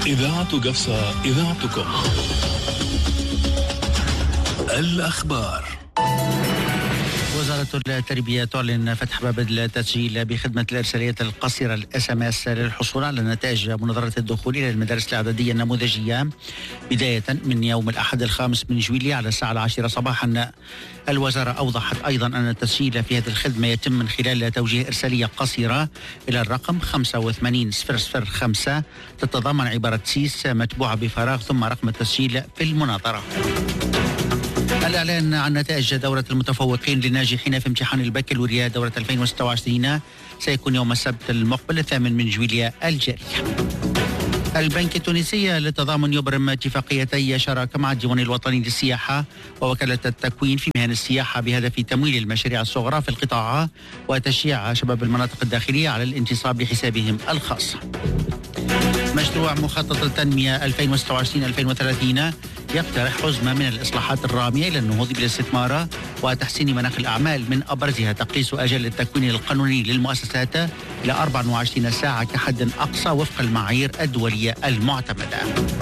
إذاعة قفصة، إذاعتكم. الأخبار. وزارة التربية تعلن فتح باب التسجيل بخدمة الإرساليات القصيرة SMS للحصول على نتائج منظرة الدخول إلى المدارس الإعدادية النموذجية بداية من يوم الأحد 5 جويلية على الساعة 10 صباحا. الوزارة أوضحت أيضا أن التسجيل في هذه الخدمة يتم من خلال توجيه إرسالية قصيرة إلى الرقم 85005 تتضمن عبارة سيس متبوعة بفراغ ثم رقم التسجيل في المناظرة. الإعلان عن نتائج دورة المتفوقين للناجحين في امتحان البكالوريا دورة 2026 سيكون يوم السبت المقبل 8 جويلية الجاري. البنك التونسي للتضامن يبرم اتفاقيتي شراكة مع الديوان الوطني للسياحة ووكالة التكوين في مهن السياحة بهدف تمويل المشاريع الصغرى في القطاع وتشجيع شباب المناطق الداخلية على الانتصاب لحسابهم الخاص. مشروع مخطط التنمية 2026-2030 يقترح حزمة من الإصلاحات الرامية إلى النهوض بالاستثمار وتحسين مناخ الأعمال، من أبرزها تقليص أجل التكوين القانوني للمؤسسات إلى 24 ساعة كحد أقصى وفق المعايير الدولية المعتمدة.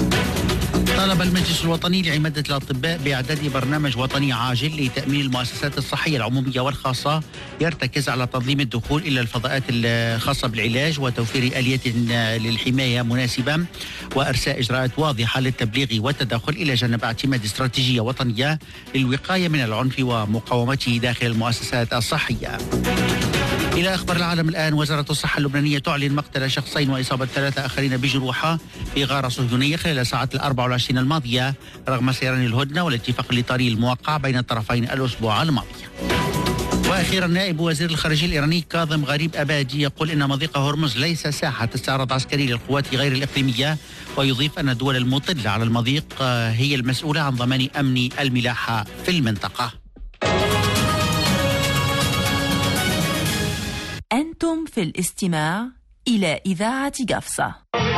طالب المجلس الوطني لعمادة الأطباء بإعداد برنامج وطني عاجل لتأمين المؤسسات الصحية العمومية والخاصة يرتكز على تنظيم الدخول إلى الفضاءات الخاصة بالعلاج وتوفير آليات للحماية مناسبة وإرساء إجراءات واضحة للتبليغ والتدخل إلى جانب اعتماد استراتيجية وطنية للوقاية من العنف ومقاومته داخل المؤسسات الصحية. إلى أخبار العالم الآن. وزارة الصحة اللبنانية تعلن مقتل شخصين وإصابة 3 آخرين بجروح في غارة صهيونية خلال الساعات 24 الماضية رغم سيران الهدنة والاتفاق الإطاري الموقع بين الطرفين الأسبوع الماضي. وأخيرا نائب وزير الخارجية الإيراني كاظم غريب أبادي يقول إن مضيق هرمز ليس ساحة استعراض عسكري للقوات غير الإقليمية، ويضيف أن الدول المطلة على المضيق هي المسؤولة عن ضمان أمن الملاحة في المنطقة. أنتم في الاستماع إلى إذاعة قفصة.